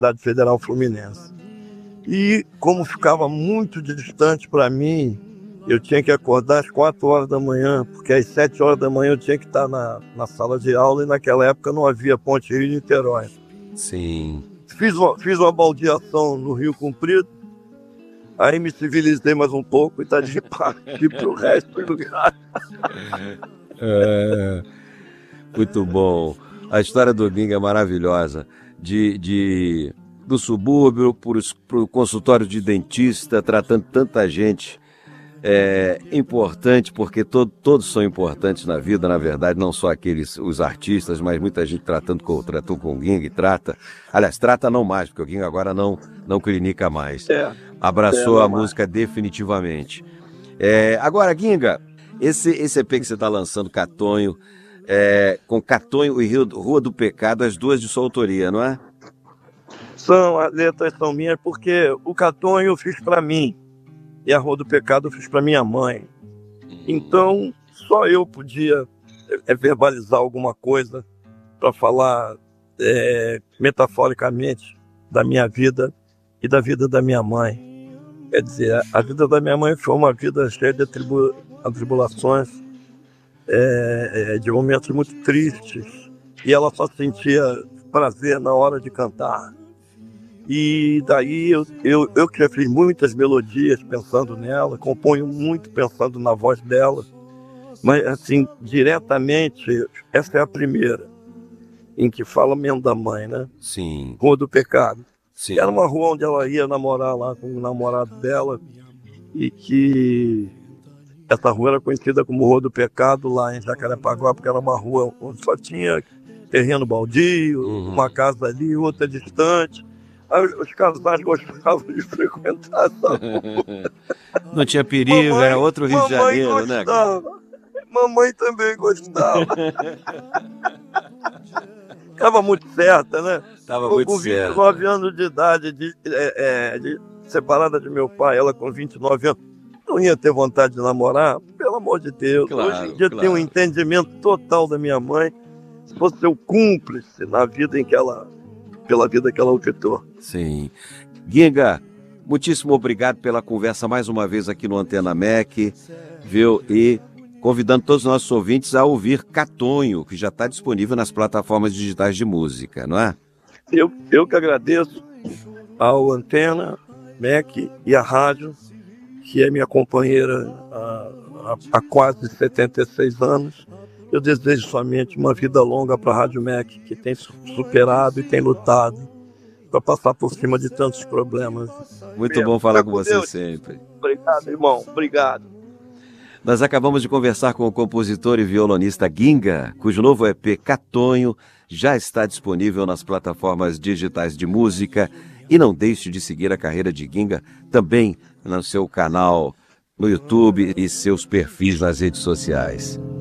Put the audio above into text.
Universidade Federal Fluminense. E como ficava muito distante para mim, eu tinha que acordar às 4 horas da manhã, porque às 7 horas da manhã eu tinha que estar na sala de aula, e naquela época não havia ponte Rio-Niterói. Sim. Fiz uma baldeação no Rio Comprido, aí me civilizei mais um pouco e tá de partir pro resto do lugar. Muito bom. A história do Ginga é maravilhosa. Do subúrbio para o consultório de dentista, tratando tanta gente. É importante, porque todos são importantes na vida, na verdade, não só os artistas, mas muita gente tratou com o Ginga e trata. Aliás, trata não mais, porque o Ginga agora não clinica mais. Abraçou a música definitivamente. Agora, Ginga, esse EP que você está lançando, Catonho, com Catonho e Rua do Pecado, as duas de sua autoria, não é? As letras são minhas, porque o Catonho eu fiz para mim. E a Rua do Pecado eu fiz para minha mãe. Então, só eu podia verbalizar alguma coisa para falar metaforicamente da minha vida e da vida da minha mãe. Quer dizer, a vida da minha mãe foi uma vida cheia de atribulações, de momentos muito tristes. E ela só sentia prazer na hora de cantar. E daí eu que já fiz muitas melodias pensando nela, componho muito pensando na voz dela, mas assim, diretamente, essa é a primeira, em que fala mesmo da mãe, né? Sim. Rua do Pecado. Sim. Era uma rua onde ela ia namorar lá com o namorado dela, e que essa rua era conhecida como Rua do Pecado lá em Jacarepaguá, porque era uma rua onde só tinha terreno baldio, uma casa ali, outra distante. Aí os casais gostavam de frequentar essa rua. Não tinha perigo, era outro Rio de Janeiro, gostava, né? Mamãe também gostava. Estava muito certa, né? Estava muito certa. Com 29 anos de idade, separada de meu pai, ela com 29 anos, não ia ter vontade de namorar? Pelo amor de Deus. Claro, hoje em dia tem um entendimento total da minha mãe. Se fosse seu cúmplice na vida pela vida que ela optou. Sim. Ginga, muitíssimo obrigado pela conversa mais uma vez aqui no Antena MEC, viu? E convidando todos os nossos ouvintes a ouvir Catonho, que já está disponível nas plataformas digitais de música, não é? Eu que agradeço ao Antena MEC e à rádio, que é minha companheira há quase 76 anos. Eu desejo somente uma vida longa para a Rádio MEC, que tem superado e tem lutado para passar por cima de tantos problemas. Muito bom falar com você sempre. Obrigado, irmão. Obrigado. Nós acabamos de conversar com o compositor e violonista Ginga, cujo novo EP Catonho já está disponível nas plataformas digitais de música. E não deixe de seguir a carreira de Ginga também no seu canal no YouTube e seus perfis nas redes sociais.